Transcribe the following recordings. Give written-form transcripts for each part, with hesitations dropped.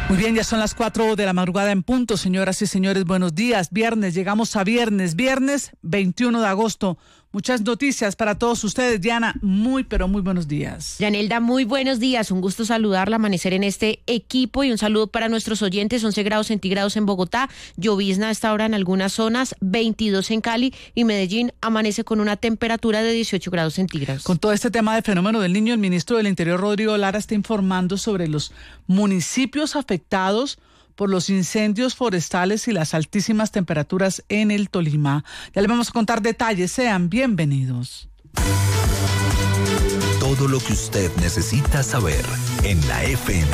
Muy bien, ya son las 4 de la madrugada en punto, señoras y señores, buenos días. Viernes, llegamos a viernes 21 de agosto. Muchas noticias para todos ustedes. Diana, pero muy buenos días. Yanelda, muy buenos días. Un gusto saludarla, amanecer en este equipo y un saludo para nuestros oyentes. 11 grados centígrados en Bogotá, llovizna a esta hora en algunas zonas, 22 en Cali y Medellín amanece con una temperatura de 18 grados centígrados. Con todo este tema del fenómeno del niño, el ministro del Interior, Rodrigo Lara, está informando sobre los municipios afectados por los incendios forestales y las altísimas temperaturas en el Tolima. Ya les vamos a contar detalles, sean bienvenidos. Todo lo que usted necesita saber en la FM.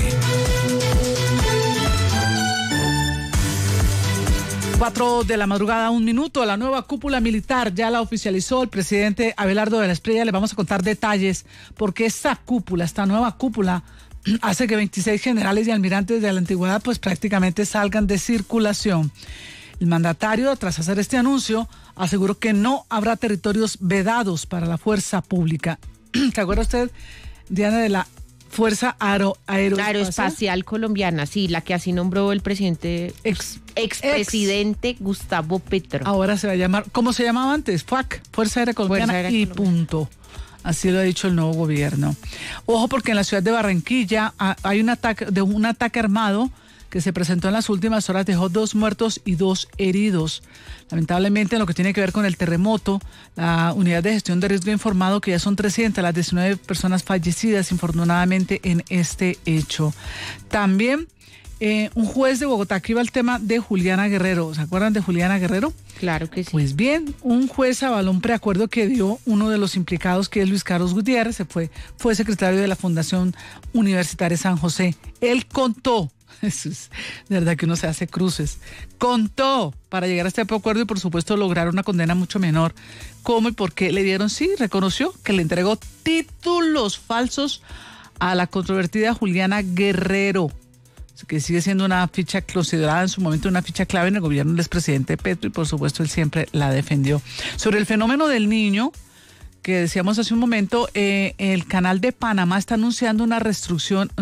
4 de la madrugada, 1 minuto. La nueva cúpula militar ya la oficializó el presidente Abelardo de la Espriella. Le vamos a contar detalles porque esta nueva cúpula, hace que 26 generales y almirantes de la antigüedad pues prácticamente salgan de circulación. El mandatario, tras hacer este anuncio, aseguró que no habrá territorios vedados para la fuerza pública. ¿Se acuerda usted, Diana, de la Fuerza Aeroespacial Colombiana? Sí, la que así nombró el presidente, expresidente Gustavo Petro. Ahora se va a llamar, ¿cómo se llamaba antes? FAC, Fuerza Aérea Colombiana y punto. Así lo ha dicho el nuevo gobierno. Ojo, porque en la ciudad de Barranquilla hay un ataque armado que se presentó en las últimas horas, dejó 2 muertos y 2 heridos. Lamentablemente, en lo que tiene que ver con el terremoto, la Unidad de Gestión de Riesgo ha informado que ya son 300 las 19 personas fallecidas, infortunadamente, en este hecho. También un juez de Bogotá, aquí va el tema de Juliana Guerrero. ¿Se acuerdan de Juliana Guerrero? Claro que sí. Pues bien, un juez avaló un preacuerdo que dio uno de los implicados, que es Luis Carlos Gutiérrez, fue secretario de la Fundación Universitaria San José. Él contó, eso es de verdad que uno se hace cruces, contó para llegar a este acuerdo y por supuesto lograr una condena mucho menor. ¿Cómo y por qué le dieron? Sí, reconoció que le entregó títulos falsos a la controvertida Juliana Guerrero, que sigue siendo una ficha considerada en su momento una ficha clave en el gobierno del expresidente Petro y por supuesto él siempre la defendió. Sobre el fenómeno del niño, que decíamos hace un momento, el Canal de Panamá está anunciando una restricción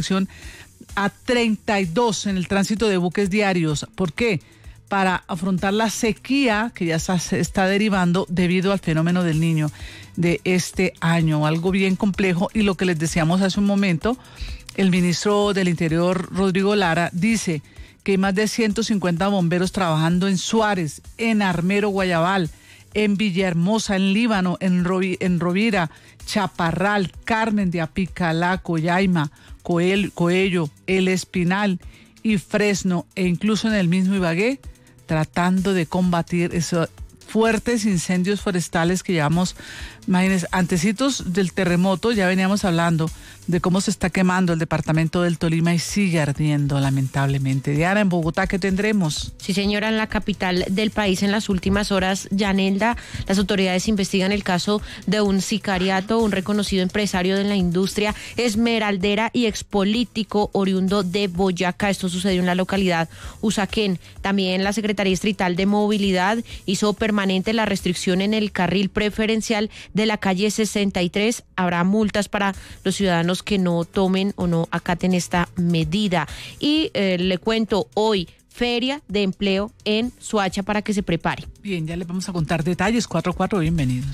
a 32 en el tránsito de buques diarios. ¿Por qué? Para afrontar la sequía que ya se está derivando debido al fenómeno del niño de este año, algo bien complejo. Y lo que les decíamos hace un momento, el ministro del Interior, Rodrigo Lara, dice que hay más de 150 bomberos trabajando en Suárez, en Armero, Guayabal, en Villahermosa, en Líbano, en Rovira, Chaparral, Carmen de Apicalá, Coyaima, Coello, El Espinal y Fresno, e incluso en el mismo Ibagué, tratando de combatir esos fuertes incendios forestales que llevamos. Imagínense, antecitos del terremoto ya veníamos hablando de cómo se está quemando el departamento del Tolima y sigue ardiendo lamentablemente. Diana, en Bogotá, ¿qué tendremos? Sí, señora, en la capital del país en las últimas horas, Yanelda, las autoridades investigan el caso de un sicariato, un reconocido empresario de la industria esmeraldera y expolítico oriundo de Boyacá. Esto sucedió en la localidad Usaquén. También la Secretaría Distrital de Movilidad hizo permanente la restricción en el carril preferencial de la calle 63. Habrá multas para los ciudadanos que no tomen o no acaten esta medida. Y le cuento, hoy Feria de Empleo en Soacha para que se prepare. Bien, ya les vamos a contar detalles. 4-4, bienvenidos.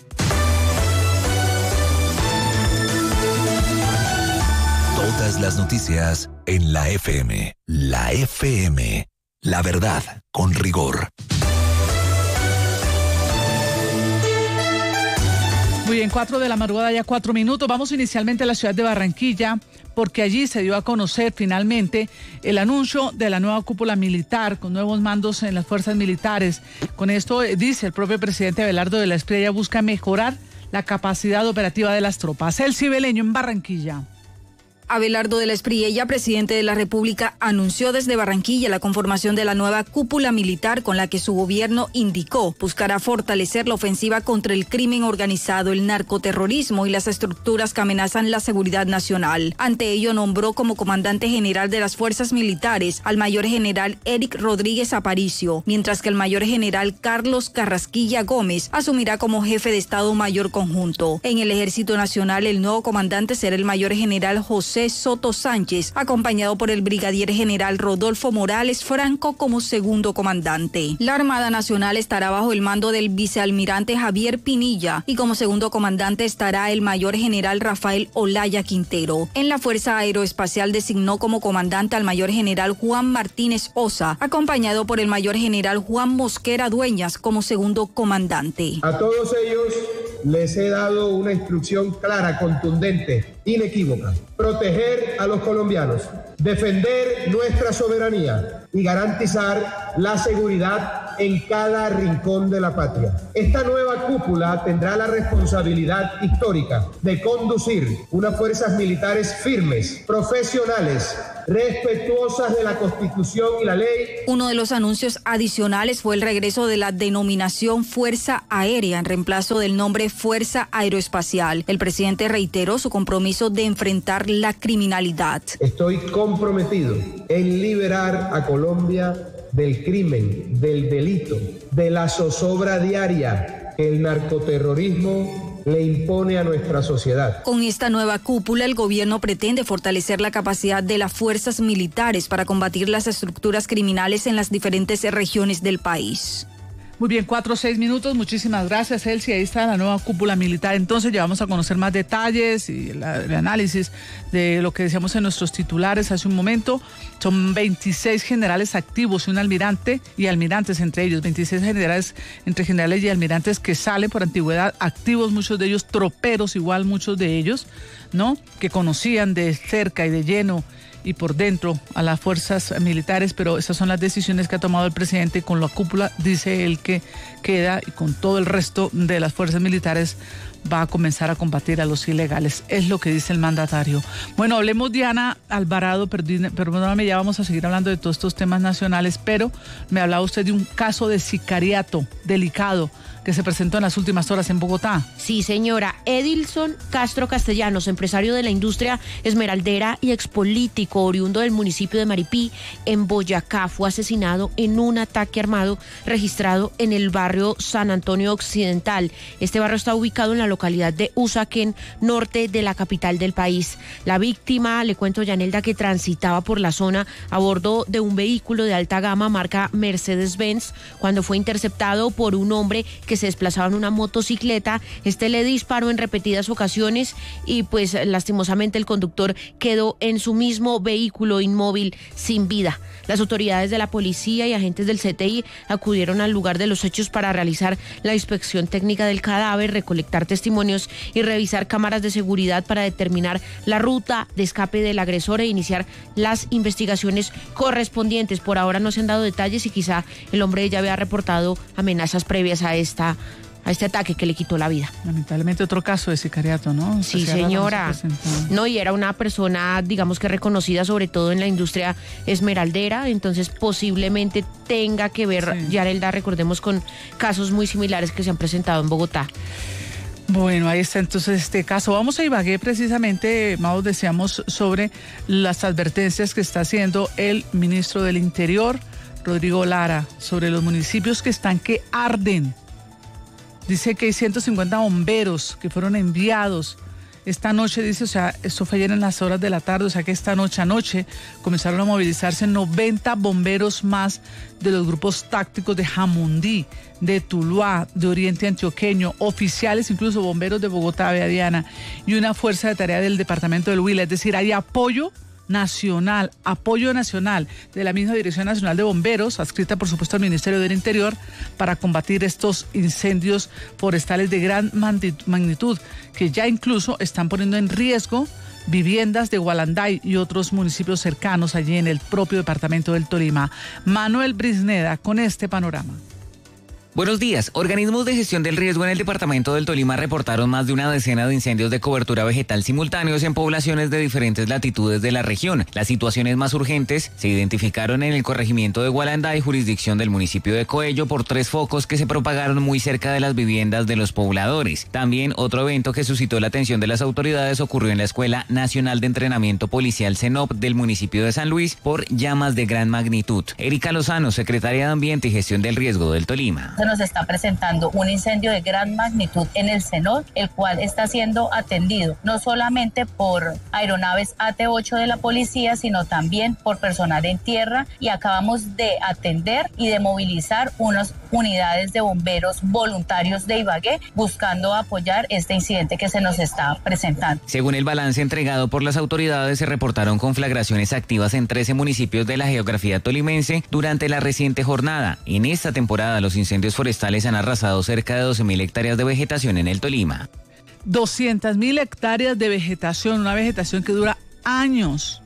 Todas las noticias en la FM. La FM. La verdad con rigor. Muy bien, 4 de la madrugada, ya 4 minutos. Vamos inicialmente a la ciudad de Barranquilla, porque allí se dio a conocer finalmente el anuncio de la nueva cúpula militar con nuevos mandos en las fuerzas militares. Con esto, dice el propio presidente Abelardo de la Espriella, busca mejorar la capacidad operativa de las tropas. El Cibeleño en Barranquilla. Abelardo de la Espriella, presidente de la República, anunció desde Barranquilla la conformación de la nueva cúpula militar con la que su gobierno indicó buscará fortalecer la ofensiva contra el crimen organizado, el narcoterrorismo y las estructuras que amenazan la seguridad nacional. Ante ello, nombró como comandante general de las fuerzas militares al mayor general Eric Rodríguez Aparicio, mientras que el mayor general Carlos Carrasquilla Gómez asumirá como jefe de Estado Mayor Conjunto. En el Ejército Nacional, el nuevo comandante será el mayor general José José Soto Sánchez, acompañado por el brigadier general Rodolfo Morales Franco como segundo comandante. La Armada Nacional estará bajo el mando del vicealmirante Javier Pinilla y como segundo comandante estará el mayor general Rafael Olaya Quintero. En la Fuerza Aeroespacial designó como comandante al mayor general Juan Martínez Osa, acompañado por el mayor general Juan Mosquera Dueñas como segundo comandante. A todos ellos les he dado una instrucción clara, contundente, inequívoca: proteger a los colombianos, defender nuestra soberanía y garantizar la seguridad en cada rincón de la patria. Esta nueva cúpula tendrá la responsabilidad histórica de conducir unas fuerzas militares firmes, profesionales, respetuosas de la Constitución y la ley. Uno de los anuncios adicionales fue el regreso de la denominación Fuerza Aérea en reemplazo del nombre Fuerza Aeroespacial. El presidente reiteró su compromiso de enfrentar la criminalidad. Estoy comprometido en liberar a Colombia del crimen, del delito, de la zozobra diaria que el narcoterrorismo le impone a nuestra sociedad. Con esta nueva cúpula, el gobierno pretende fortalecer la capacidad de las fuerzas militares para combatir las estructuras criminales en las diferentes regiones del país. Muy bien, 4 o 6 minutos. Muchísimas gracias, Elsie. Ahí está la nueva cúpula militar. Entonces ya vamos a conocer más detalles y el análisis de lo que decíamos en nuestros titulares hace un momento. Son 26 generales activos y un almirante y almirantes entre ellos. 26 generales, entre generales y almirantes que salen por antigüedad, activos, muchos de ellos troperos, igual muchos de ellos, ¿no? Que conocían de cerca y de lleno y por dentro a las fuerzas militares, pero esas son las decisiones que ha tomado el presidente. Con la cúpula, dice él, que queda, y con todo el resto de las fuerzas militares va a comenzar a combatir a los ilegales, es lo que dice el mandatario. Bueno, hablemos, Diana Alvarado, perdóname, ya vamos a seguir hablando de todos estos temas nacionales, pero me hablaba usted de un caso de sicariato delicado que se presentó en las últimas horas en Bogotá. Sí, señora. Edilson Castro Castellanos, empresario de la industria esmeraldera y expolítico, oriundo del municipio de Maripí, en Boyacá, fue asesinado en un ataque armado registrado en el barrio San Antonio Occidental. Este barrio está ubicado en la localidad de Usaquén, norte de la capital del país. La víctima, le cuento, Yanelda, que transitaba por la zona a bordo de un vehículo de alta gama marca Mercedes-Benz cuando fue interceptado por un hombre que se desplazaba en una motocicleta. Este le disparó en repetidas ocasiones y pues lastimosamente el conductor quedó en su mismo vehículo inmóvil sin vida. Las autoridades de la policía y agentes del CTI acudieron al lugar de los hechos para realizar la inspección técnica del cadáver, recolectar testimonios y revisar cámaras de seguridad para determinar la ruta de escape del agresor e iniciar las investigaciones correspondientes. Por ahora no se han dado detalles y quizá el hombre ya había reportado amenazas previas a este ataque que le quitó la vida. Lamentablemente otro caso de sicariato, ¿no? Sí, señora. No, y era una persona, digamos que reconocida sobre todo en la industria esmeraldera, entonces posiblemente tenga que ver, sí, Yarelda, recordemos, con casos muy similares que se han presentado en Bogotá. Bueno, ahí está entonces este caso. Vamos a Ibagué precisamente, Mau, decíamos sobre las advertencias que está haciendo el ministro del Interior, Rodrigo Lara, sobre los municipios que están que arden. Dice que hay 150 bomberos que fueron enviados esta noche, dice, o sea, esto fue ayer en las horas de la tarde, o sea que esta anoche comenzaron a movilizarse 90 bomberos más de los grupos tácticos de Jamundí, de Tuluá, de Oriente Antioqueño, oficiales, incluso bomberos de Bogotá, Diana, y una fuerza de tarea del departamento del Huila. Es decir, hay apoyo nacional de la misma Dirección Nacional de Bomberos, adscrita por supuesto al Ministerio del Interior, para combatir estos incendios forestales de gran magnitud que ya incluso están poniendo en riesgo viviendas de Gualanday y otros municipios cercanos allí en el propio departamento del Tolima. Manuel Brisneda con este panorama. Buenos días. Organismos de gestión del riesgo en el departamento del Tolima reportaron más de una decena de incendios de cobertura vegetal simultáneos en poblaciones de diferentes latitudes de la región. Las situaciones más urgentes se identificaron en el corregimiento de Gualanday, jurisdicción del municipio de Coello, por 3 focos que se propagaron muy cerca de las viviendas de los pobladores. También otro evento que suscitó la atención de las autoridades ocurrió en la Escuela Nacional de Entrenamiento Policial CENOP del municipio de San Luis por llamas de gran magnitud. Erika Lozano, secretaria de Ambiente y Gestión del Riesgo del Tolima. nos está presentando un incendio de gran magnitud en el Cenot, el cual está siendo atendido no solamente por aeronaves AT-8 de la policía, sino también por personal en tierra, y acabamos de atender y de movilizar unas unidades de bomberos voluntarios de Ibagué buscando apoyar este incidente que se nos está presentando. Según el balance entregado por las autoridades, se reportaron conflagraciones activas en 13 municipios de la geografía tolimense durante la reciente jornada. En esta temporada, los incendios forestales han arrasado cerca de 12.000 hectáreas de vegetación en el Tolima. 200.000 hectáreas de vegetación, una vegetación que dura años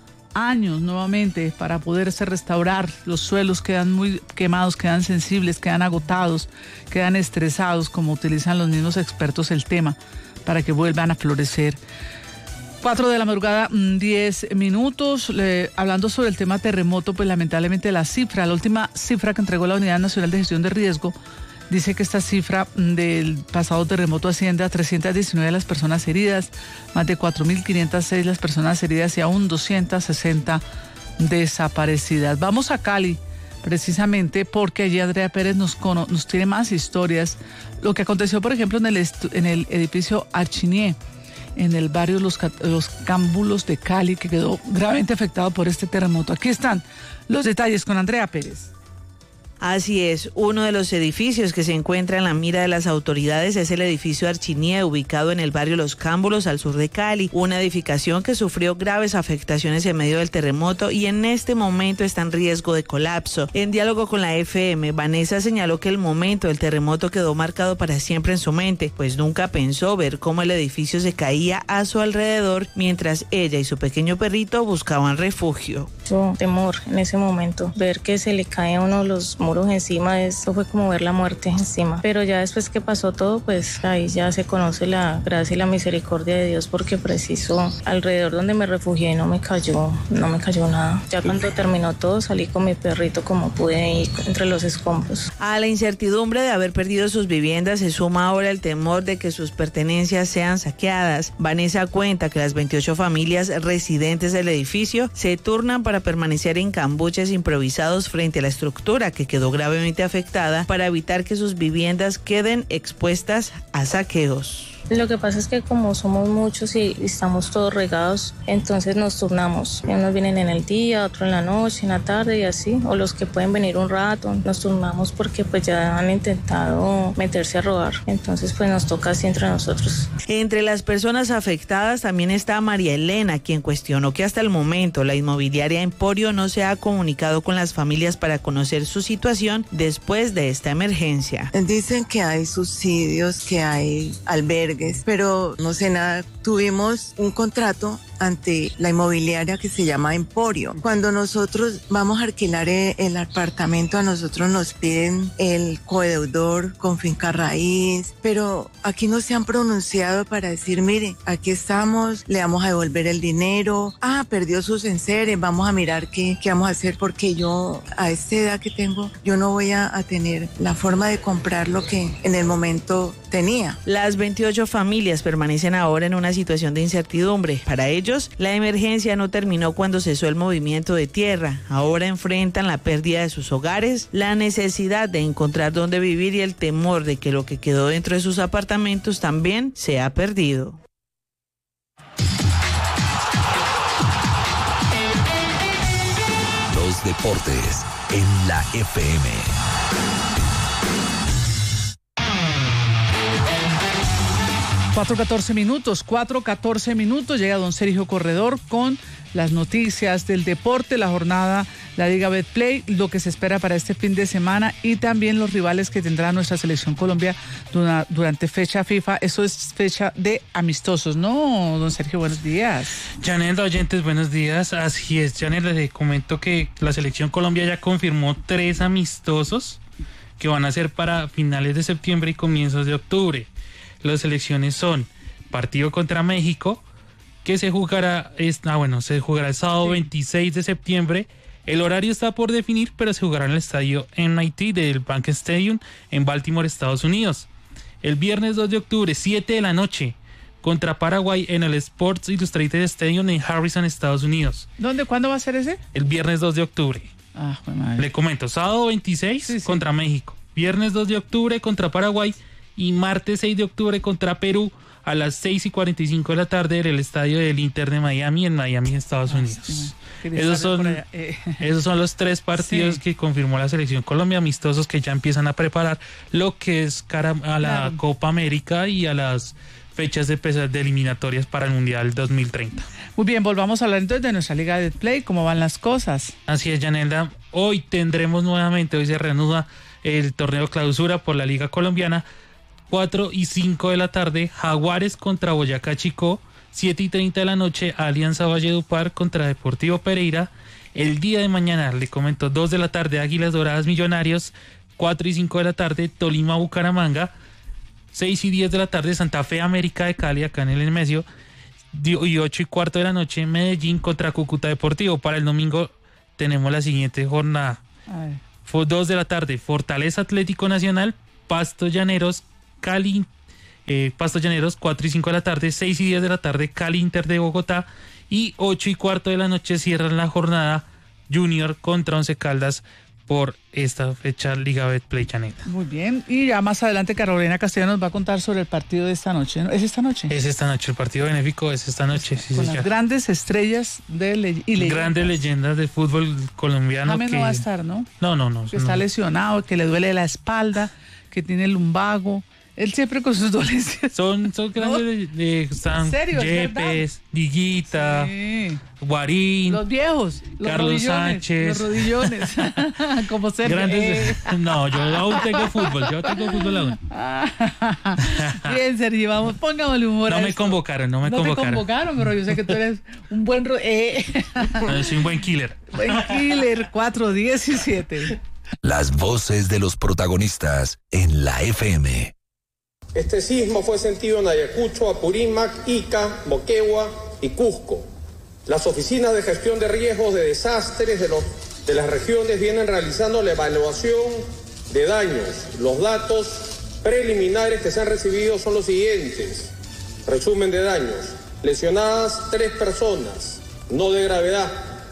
nuevamente para poderse restaurar. Los suelos quedan muy quemados, quedan sensibles, quedan agotados, quedan estresados, como utilizan los mismos expertos el tema, para que vuelvan a florecer. 4 de la madrugada, 10 minutos. Hablando sobre el tema terremoto, pues lamentablemente la última cifra que entregó la Unidad Nacional de Gestión de Riesgo, dice que esta cifra del pasado terremoto asciende a 319 las personas heridas, más de 4.506 las personas heridas y aún 260 desaparecidas. Vamos a Cali, precisamente porque allí Andrea Pérez nos tiene más historias. Lo que aconteció, por ejemplo, en el edificio Archinié, en el barrio Los Cámbulos de Cali, que quedó gravemente afectado por este terremoto. Aquí están los detalles con Andrea Pérez. Así es, uno de los edificios que se encuentra en la mira de las autoridades es el edificio Archinié, ubicado en el barrio Los Cámbulos, al sur de Cali, una edificación que sufrió graves afectaciones en medio del terremoto y en este momento está en riesgo de colapso. En diálogo con la FM, Vanessa señaló que el momento del terremoto quedó marcado para siempre en su mente, pues nunca pensó ver cómo el edificio se caía a su alrededor mientras ella y su pequeño perrito buscaban refugio. Temor en ese momento, ver que se le cae a uno los muros encima, eso fue como ver la muerte encima, pero ya después que pasó todo, pues ahí ya se conoce la gracia y la misericordia de Dios, porque preciso alrededor donde me refugié no me cayó nada. Ya cuando terminó todo salí con mi perrito como pude ir entre los escombros. A la incertidumbre de haber perdido sus viviendas se suma ahora el temor de que sus pertenencias sean saqueadas. Vanessa cuenta que las 28 familias residentes del edificio se turnan para permanecer en cambuches improvisados frente a la estructura que quedó gravemente afectada para evitar que sus viviendas queden expuestas a saqueos. Lo que pasa es que como somos muchos y estamos todos regados, entonces nos turnamos. Unos vienen en el día, otros en la noche, en la tarde y así. O los que pueden venir un rato, nos turnamos porque pues ya han intentado meterse a robar. Entonces pues nos toca así entre nosotros. Entre las personas afectadas también está María Elena, quien cuestionó que hasta el momento la inmobiliaria Emporio no se ha comunicado con las familias para conocer su situación después de esta emergencia. Dicen que hay subsidios, que hay albergues, pero no sé nada. Tuvimos un contrato ante la inmobiliaria que se llama Emporio. Cuando nosotros vamos a alquilar el apartamento, a nosotros nos piden el codeudor con finca raíz, pero aquí no se han pronunciado para decir, mire, aquí estamos, le vamos a devolver el dinero, perdió sus enseres, vamos a mirar qué vamos a hacer, porque yo a esta edad que tengo, yo no voy a tener la forma de comprar lo que en el momento tenía. Las 28 familias permanecen ahora en una situación de incertidumbre. Para ellos, la emergencia no terminó cuando cesó el movimiento de tierra. Ahora enfrentan la pérdida de sus hogares, la necesidad de encontrar dónde vivir y el temor de que lo que quedó dentro de sus apartamentos también se ha perdido. Los deportes en la FM. 4:14 minutos, llega don Sergio Corredor con las noticias del deporte, la jornada, la Liga Betplay, lo que se espera para este fin de semana y también los rivales que tendrá nuestra selección Colombia durante fecha FIFA. Eso es fecha de amistosos, ¿no, don Sergio? Buenos días. Yanelda, oyentes, buenos días. Así es, Yanelda, le comento que la selección Colombia ya confirmó 3 amistosos que van a ser para finales de septiembre y comienzos de octubre. Las selecciones son partido contra México, que se jugará el sábado 26 de septiembre. El horario está por definir, pero se jugará en el estadio MIT del Bank Stadium en Baltimore, Estados Unidos. El viernes 2 de octubre, 7 de la noche, contra Paraguay en el Sports Illustrated Stadium en Harrison, Estados Unidos. ¿Cuándo va a ser ese? El viernes 2 de octubre. Madre. Le comento, sábado 26 contra México. viernes 2 de octubre contra Paraguay y martes 6 de octubre contra Perú a las 6:45 de la tarde en el estadio del Inter de Miami, en Miami, Estados Unidos. Sí, esos son los 3 partidos que confirmó la selección Colombia, amistosos que ya empiezan a preparar lo que es cara a la Copa América y a las fechas de eliminatorias para el Mundial 2030. Muy bien, volvamos a hablar entonces de nuestra Liga de Play, cómo van las cosas. Así es, Yanelda. Hoy se reanuda el torneo clausura por la Liga Colombiana. 4:05 de la tarde, Jaguares contra Boyacá Chicó. 7:30 de la noche, Alianza Valledupar contra Deportivo Pereira. El día de mañana, le comento, 2 de la tarde, Águilas Doradas Millonarios. 4:05 de la tarde, Tolima Bucaramanga. 6:10 de la tarde, Santa Fe América de Cali, acá en el Nemesio. Y 8:15 de la noche, Medellín contra Cúcuta Deportivo. Para el domingo tenemos la siguiente jornada. 2 de la tarde, Fortaleza Atlético Nacional, Pasto Llaneros, Cali, Pasto Llaneros, 4:05 de la tarde, 6:10 de la tarde, Cali Inter de Bogotá, y 8:15 de la noche cierran la jornada Junior contra Once Caldas por esta fecha Liga Betplay, Yaneta. Muy bien, y ya más adelante Carolina Castillo nos va a contar sobre el partido de esta noche, ¿no? ¿Es esta noche? Es esta noche, el partido benéfico es esta noche. Sí, con las grandes estrellas grandes leyendas del fútbol colombiano. James no va a estar, ¿no? No. Que está lesionado, que le duele la espalda, que tiene el lumbago. Él siempre con sus dolencias. Son grandes, están Yepes, Diguita, sí. Guarín, los viejos, los Carlos Sánchez, los rodillones, como Sergio. No, yo aún tengo fútbol, aún. Bien, Sergio, vamos, pongámosle humor. No me convocaron. No te convocaron, pero yo sé que tú eres un buen no, soy un buen killer. Buen killer, 4-17. Las voces de los protagonistas en la FM. Este sismo fue sentido en Ayacucho, Apurímac, Ica, Moquegua y Cusco. Las oficinas de gestión de riesgos de desastres de las regiones vienen realizando la evaluación de daños. Los datos preliminares que se han recibido son los siguientes. Resumen de daños. Lesionadas 3 personas, no de gravedad.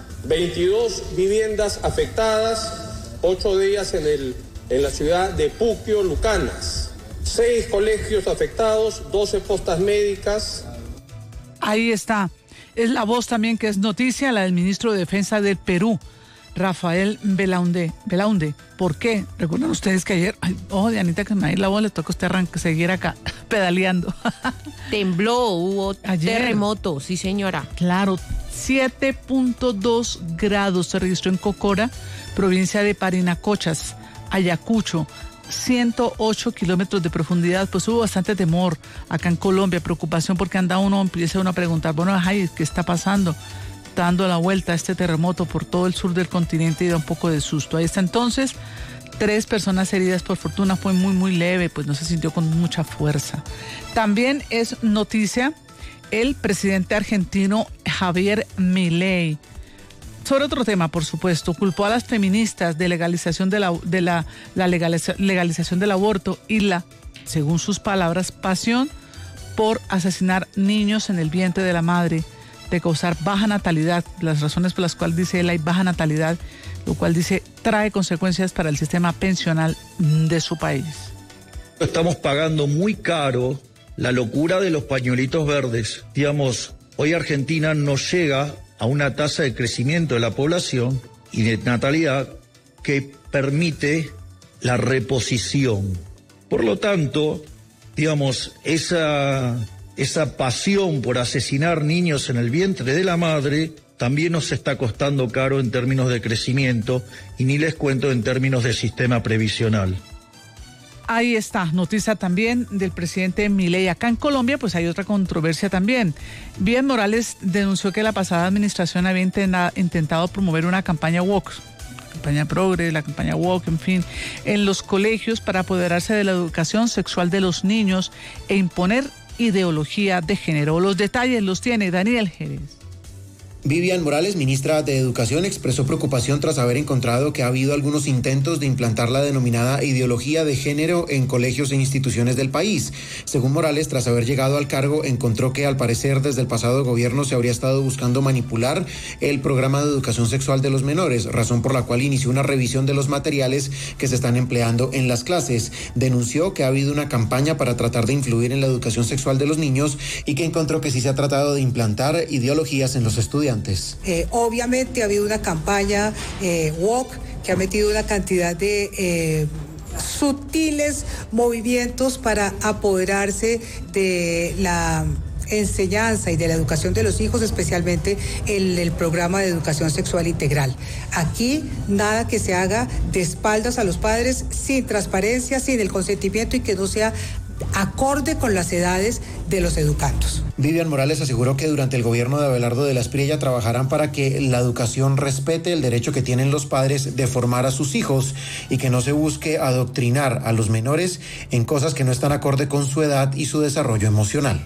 22 viviendas afectadas, 8 de ellas en la ciudad de Puquio, Lucanas. 6 colegios afectados, 12 postas médicas. Ahí está. Es la voz también que es noticia, la del ministro de Defensa del Perú, Rafael Belaunde. ¿Por qué? Recuerdan ustedes que ayer, Dianita, que me va a ir la voz, le toca a usted seguir acá pedaleando. Tembló, hubo terremoto, sí señora. Claro, 7.2 grados se registró en Cocora, provincia de Parinacochas, Ayacucho. 108 kilómetros de profundidad, pues hubo bastante temor acá en Colombia, preocupación porque empieza uno a preguntar, bueno, ¿qué está pasando? Está dando la vuelta a este terremoto por todo el sur del continente y da un poco de susto. Ahí está entonces, 3 personas heridas, por fortuna fue muy, muy leve, pues no se sintió con mucha fuerza. También es noticia el presidente argentino Javier Milei. Sobre otro tema, por supuesto, culpó a las feministas de legalización de la legalización del aborto y según sus palabras, pasión por asesinar niños en el vientre de la madre, de causar baja natalidad. Las razones por las cuales dice él hay baja natalidad, lo cual dice trae consecuencias para el sistema pensional de su país. Estamos pagando muy caro la locura de los pañuelitos verdes. Digamos, hoy Argentina no llega a una tasa de crecimiento de la población y de natalidad que permite la reposición. Por lo tanto, digamos, esa pasión por asesinar niños en el vientre de la madre también nos está costando caro en términos de crecimiento y ni les cuento en términos de sistema previsional. Ahí está, noticia también del presidente Milei. Acá en Colombia, pues hay otra controversia también. Bien Morales denunció que la pasada administración había intentado promover una campaña woke, la campaña progre, la campaña woke, en fin, en los colegios para apoderarse de la educación sexual de los niños e imponer ideología de género. Los detalles los tiene Daniel Jerez. Vivian Morales, ministra de Educación, expresó preocupación tras haber encontrado que ha habido algunos intentos de implantar la denominada ideología de género en colegios e instituciones del país. Según Morales, tras haber llegado al cargo, encontró que al parecer desde el pasado gobierno se habría estado buscando manipular el programa de educación sexual de los menores, razón por la cual inició una revisión de los materiales que se están empleando en las clases. Denunció que ha habido una campaña para tratar de influir en la educación sexual de los niños y que encontró que sí se ha tratado de implantar ideologías en los estudiantes. Obviamente ha habido una campaña woke que ha metido una cantidad de sutiles movimientos para apoderarse de la enseñanza y de la educación de los hijos, especialmente en el programa de educación sexual integral. Aquí nada que se haga de espaldas a los padres, sin transparencia, sin el consentimiento y que no sea acorde con las edades de los educandos. Vivian Morales aseguró que durante el gobierno de Abelardo de la Espriella trabajarán para que la educación respete el derecho que tienen los padres de formar a sus hijos y que no se busque adoctrinar a los menores en cosas que no están acorde con su edad y su desarrollo emocional.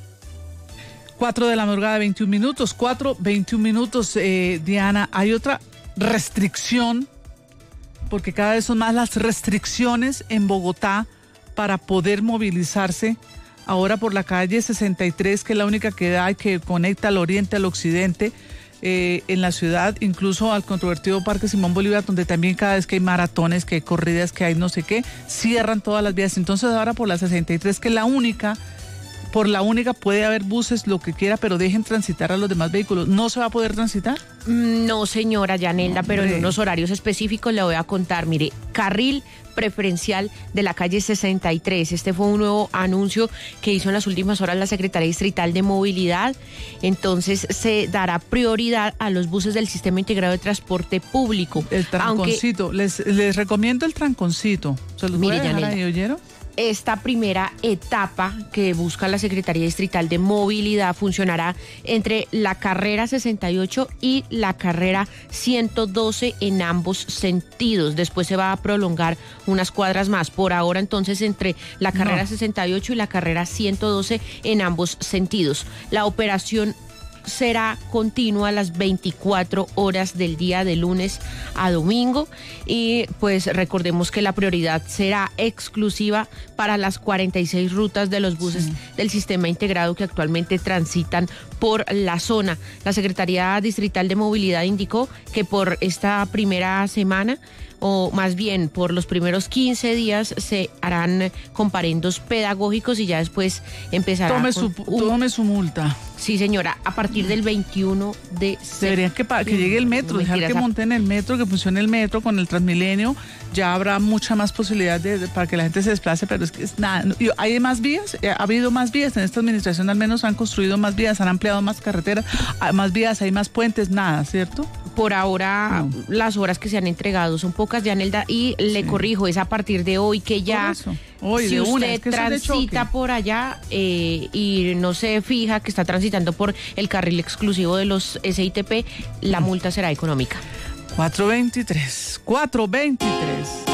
4 de la madrugada, 21 minutos. 4:21 minutos, Diana. Hay otra restricción, porque cada vez son más las restricciones en Bogotá para poder movilizarse ahora por la calle 63, que es la única que da y que conecta al oriente al occidente en la ciudad, incluso al controvertido Parque Simón Bolívar, donde también cada vez que hay maratones, que hay corridas, que hay no sé qué, cierran todas las vías. Entonces ahora por la 63, que es la única, por la única puede haber buses, lo que quiera, pero dejen transitar a los demás vehículos. ¿No se va a poder transitar? No, señora Yanelda, pero en unos horarios específicos le voy a contar. Mire, carril preferencial de la calle 63. Este fue un nuevo anuncio que hizo en las últimas horas la Secretaría Distrital de Movilidad. Entonces se dará prioridad a los buses del Sistema Integrado de Transporte Público. El tranconcito, les recomiendo el tranconcito. ¿Se los voy a dejar ahí, oyeron? Esta primera etapa que busca la Secretaría Distrital de Movilidad funcionará entre la carrera 68 y la carrera 112 en ambos sentidos. Después se va a prolongar unas cuadras más. Por ahora, entonces, entre la carrera 68 y la carrera 112 en ambos sentidos. La operación será continua las 24 horas del día, de lunes a domingo, y pues recordemos que la prioridad será exclusiva para las 46 rutas de los buses del sistema integrado que actualmente transitan por la zona. La Secretaría Distrital de Movilidad indicó que por esta primera semana, o más bien por los primeros 15 días, se harán comparendos pedagógicos y ya después empezará. Tome su multa. Sí, señora, a partir del 21 de septiembre. Deberían que llegue el metro, dejar que monten el metro, que funcione el metro con el Transmilenio, ya habrá mucha más posibilidad para que la gente se desplace, pero es que es nada. ¿Hay más vías? Ha habido más vías en esta administración, al menos han construido más vías, han ampliado más carreteras, hay más vías, hay más puentes, nada, ¿cierto? Por ahora, las horas que se han entregado son pocas, Yanelda, y le corrijo, es a partir de hoy que ya, hoy, si usted transita por allá y no se fija que está transitando por el carril exclusivo de los SITP, la multa será económica. 423.